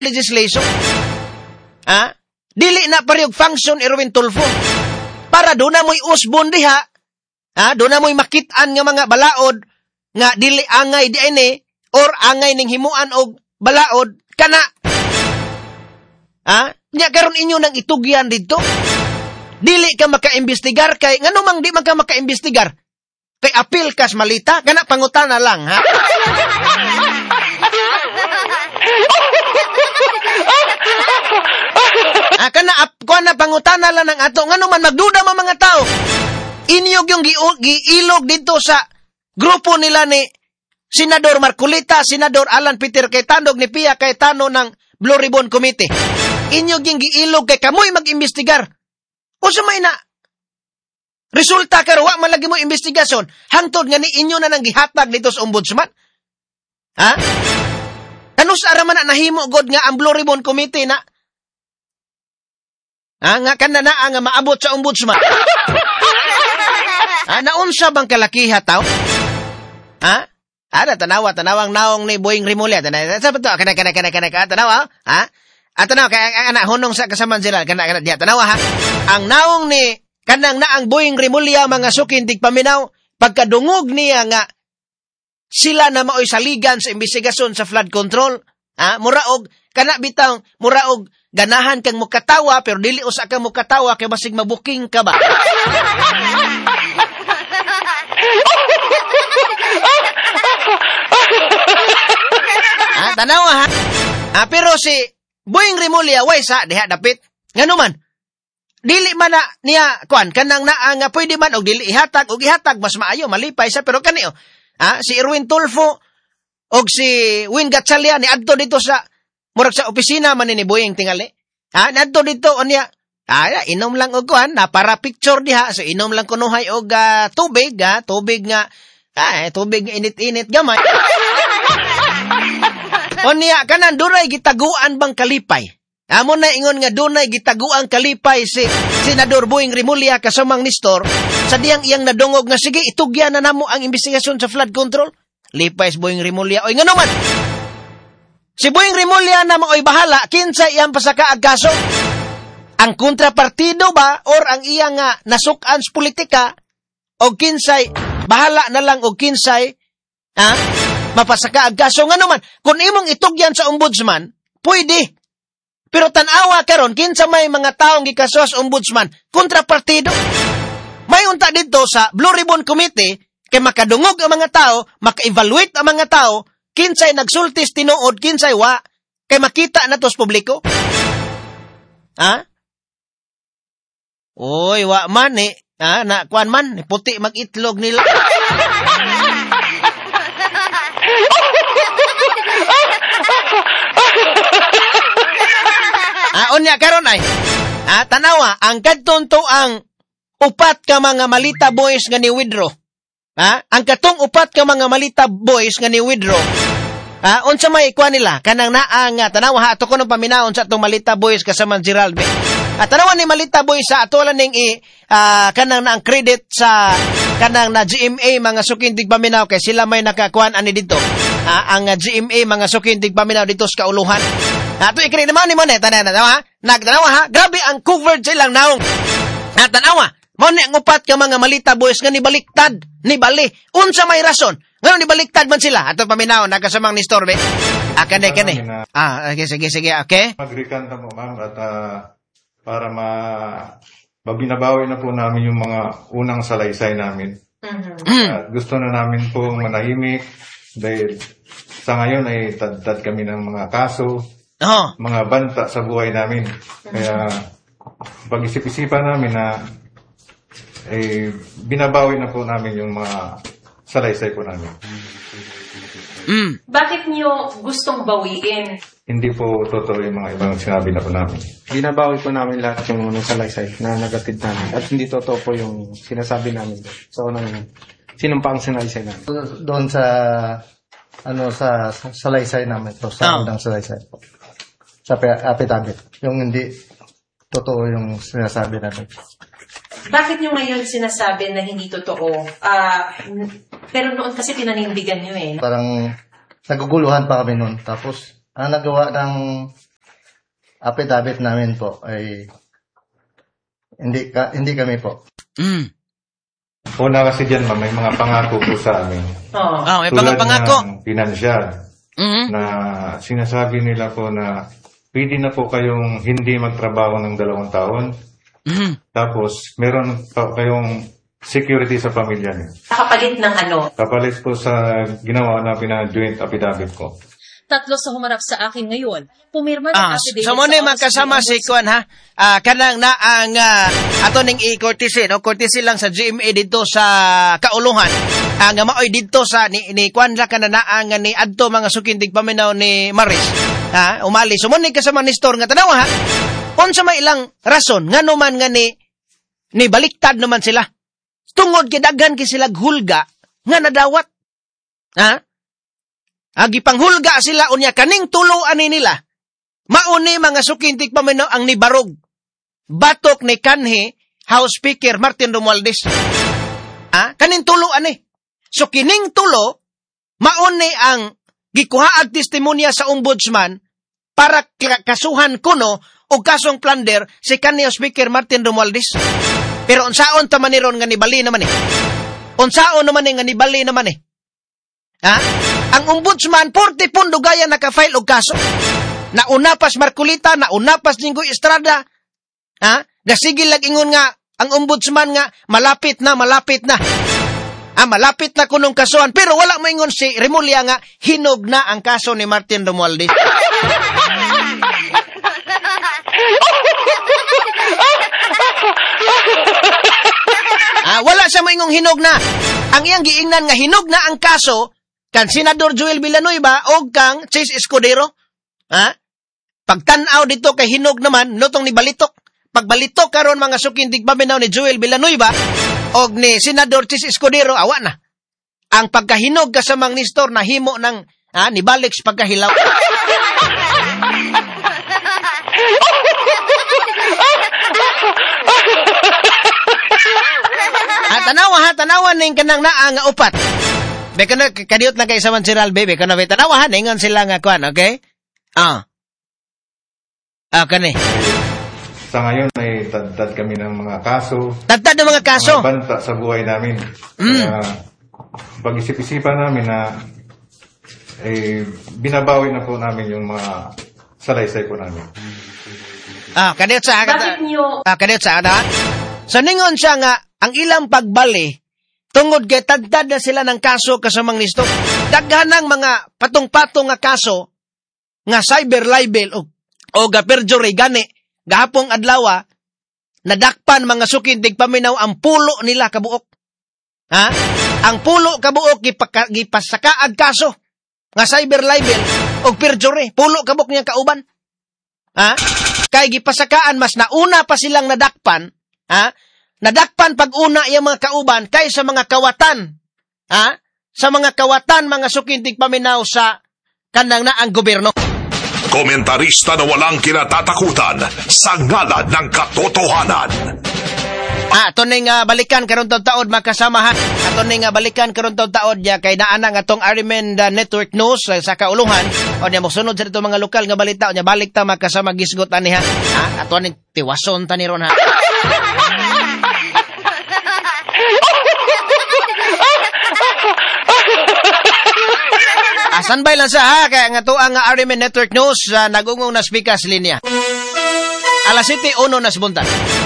legislation. Dili na pariyog function Erwin Tulfo. Para doon na mo'y usbon diha, doon na mo'y makitaan nga mga balaod, nga dili angay di ini, or angay ning himuan og balaod, kana. Nya karon inyo nang itugyan dito. Dili ka maka-imbestigar kay, nga numang di man ka maka-imbestigar. Kay apil kas malita, kana pangutana lang, ha? Kana pangutana lang ng ato, nga naman magduda mga mga tao. Inyog yung giilog dito sa grupo nila ni Senador Marcolita, Senador Alan Peter Cayetano, ni Pia Cayetano ng Blue Ribbon Committee. Inyog yung giilog kay kamoy mag-imbestigar. O sa may na, resulta karo, wa malagi mo investigasyon, hangtod nga ni inyo na nang gihatag dito sa ombudsman. Ano sa araman na nahimo god nga ang Blue Ribbon Committee na nga kanana nga maabot sa ombudsman. Naunsa bang kalakiha tao? Tanawang naong ni Boying Rimulya. Sabi to, kana, tanawa, tanawa, kaya anak hunong sa kasaman sila, kana, diya, tanawa, ang naong ni, kanang na ang Boying Rimulya, mga sukin, tigpaminaw, pagkadungog niya nga, sila na maoy saligan sa investigasyon sa flood control, muraog, kana bitang, muraog, ganahan kang mukatawa, pero dili usa kang mukatawa, kaya basig mabuking ka ba? Tanawa, pero si Boying Rimulya, way sa, diha dapit, nga naman, dili man na niya, kanang na, nga pwede man, o dili ihatag, mas maayo, malipay sa, pero kanio, si Erwin Tulfo, o si Win Gatchalian, ni adto dito sa, murag sa opisina man ni Boying tingali. Nadto dito o niya. Inom lang og kuan na para picture diha. So inom lang kunuhay og tubig, tubig nga init-init gamay. O niya kanan dunay gitaguan bang kalipay. Amo na ingon nga dunay gitaguan kalipay si Senador Boying Rimulya kasamang Nestor sa diyang iyang nadungog nga sige itugyan na namo ang investigasyon sa flood control. Lipay si Boying Rimulya. Oy ngano man. Si Boying Rimulya na maoy bahala, kinsa iyang pasakaag kaso? Ang kontrapartido ba or ang iyang nasukan sa politika o kinsay bahala na lang o kinsay mapasakaag kaso nga naman kung imong itugyan sa ombudsman, pwede. Pero tanawa karon kinsa may mga taong gikaso sa ombudsman, kontrapartido. May unta dito sa Blue Ribbon Committee kay makadungog ang mga tao, maka-evaluate ang mga tao, kinsay nagsultis tinuod, kinsay wa, kay makita na to sa publiko. Oy, wa man na kuan man, puti mag-itlog nila. Unya karon ay, tanawa, ang kadton to ang upat ka mga malita boys nga ni withdraw. Ang katong upat ka mga malita boys nga ni withdraw. Unsa may kuan nila kanang naang tanawa ato kuno paminaon sa atong malita boys kasama Gerald. Tanawa ni malita boys sa atolan ning kanang naang credit sa kanang na GMA mga sukindig paminaw kay sila may nakakuan ani dito. Ang GMA mga sukindig paminaw dito sa kauluhan. Ato ikri naman ni mo ne tanawa. Nagtanawa grabe ang covered silang naong. Tanawa mo ni ang upat ka mga malita boys nga nibaliktad, nibali. Unsa may rason? Ngayon nibaliktad man sila. Ato paminaw nakasamang ni Storbe. Kani. Sige, okay. Magrikanta mo ma'am at para mabinabawi na po namin yung mga unang salaysay namin. Gusto na namin po manahimik dahil sa ngayon ay tad kami ng mga kaso, mga banta sa buhay namin. Kaya pag-isip-isipan namin na binabawi na po namin yung mga salaysay po namin. Bakit niyo gustong bawiin? Hindi po totoo yung mga ibang sinabi na po namin. Binabawi po namin lahat yung unang salaysay na nagatid namin. At hindi totoo po yung sinasabi namin sa unang sinumpaang salaysay namin. Doon sa sa salaysay namin to, sa unang salaysay po. Sa affidavit. Yung hindi totoo yung sinasabi namin. Bakit nyo ngayon sinasabi na hindi totoo? Pero noon kasi pinanindigan nyo eh. Parang naguguluhan pa kami noon. Tapos, ang nagawa ng affidavit namin po ay hindi kami po. Una kasi dyan, ma'am, may mga pangako po sa amin. Oo. May Tulad pangako. ng pinansyal na sinasabi nila po na pwede na po kayong hindi magtrabaho ng 2 taon. Tapos, meron pa kayong security sa pamilya niyo. Nakapalit ng ano? Kapalit po sa ginawa na joint affidavit ko. 3 sa humarap sa akin ngayon. Pumirma ng affidavit So mo ni sa magkasama si Kuan ha. Kanang na ang ato ning i-courtesy no, courtesy lang sa GMA dito sa Kauluhan. Nga maoy dito sa ni Kuan ra kananaa nga ni adto mga sukindig paminaw ni Maris. Umali. So mo ni kasama ni Store nga tanawa ha. Unsa may ilang rason ngano man nga ni baliktad naman sila. Tungod kay daghan kay sila hulga nga nadawat. Gipanghulga sila unya kaning tuloan ni nila. Mauni mga sukintik paminaw ang nibarog. Batok ni kanhi House Speaker Martin Romualdez. Kaning tuloan ni. So kining tulo mauni ang gikuhaag testimonya sa ombudsman para kasuhan kuno o kasong plunder si kanhi House Speaker Martin Romualdez. Pero unsaon ta man ni ron nga nibali naman eh. Unsaon naman nga nibali naman eh. Ang ombudsman 40 pundo gaya naka-file og kaso. Nauna pas Marcolita, nauna pas Jinggoy Estrada. Gasigil lag ingon nga ang ombudsman nga malapit na. Malapit na kunong kasuhan pero wala maingon si Remulla nga hinog na ang kaso ni Martin Romualdez. Wala siya maingong hinog na. Ang iyang giingnan nga hinog na ang kaso kan Senador Joel Villanueva o kang Chase Escudero. Pagtanaw dito kay hinog naman, nutong ni Balitok. Pagbalitok karon mga sukindig paminaw ni Joel Villanueva o ni Senador Chase Escudero, awa na. Ang pagkahinog kasamang ni Store na himo ng ni Balix pagkahilaw. Tanawa ning kanang naa nga upat. Beka na, kadiot na kay Saman Siral, baby. Kana ba, tanawahan, ingon sila nga kuan, okay? Kani. Sa ngayon ay tadtad kami ng mga kaso. Tadtad ng mga kaso? Mga banta sa buhay namin. Kaya, pag-isip-isipan namin na binabawi na po namin yung mga salaysay po namin. Kadiot sa Bakit niyo? Kadiot sa So, ningon siya nga, ang ilang pagbali, tungod kay tagtad na sila ng kaso kasamang nisto. Daghanang mga patong-patong nga kaso nga cyber libel o perjury gani gahapong adlaw nadakpan mga sukindig paminaw ang pulo nila kabuok. Ang pulo kabuok gipasakaag kaso nga cyber libel o perjury, pulo kabuok niya kauban. Kay gipasakaan mas nauna pa silang nadakpan. Nadakpan pag-una yung mga kauban kaysa mga kawatan. Sa mga kawatan, mga sukintig paminaw sa kanang na ang gobyerno. Komentarista na walang kinatatakutan sa ngalan ng katotohanan. Ito na balikan karon taon makasama ha. Ito na balikan karon taon niya kay naana nga tong Arimen Network News sa Kauluhan. O niya mosunod sa dito mga lokal nga balita. O niya balik ta makasama gisgot ani ha. Ato ni tiwason ta ni ron ha. Standby lang sa ha, kaya nga to ang Arimen Network News nagungong na speaker sa linya. 7:01 na sa buntan.